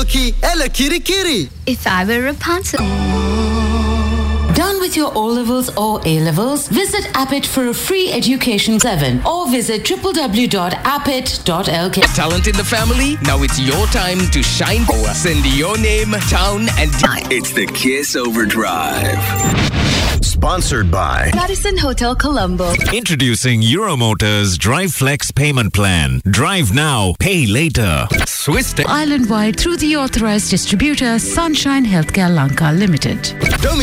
Doki, ella kiri kiri. If I were Rapunzel. Done with your O-levels or A-levels? Visit Appit for a free education 7 or visit www.appit.lk. Talent in the family? Now it's your time to shine. Send your name, town, and It's the Kiss Overdrive. Sponsored by Madison Hotel Colombo. Introducing Euromotors Drive Flex Payment Plan. Drive now, pay later. Swiss Island-wide through the authorized distributor Sunshine Healthcare Lanka Limited.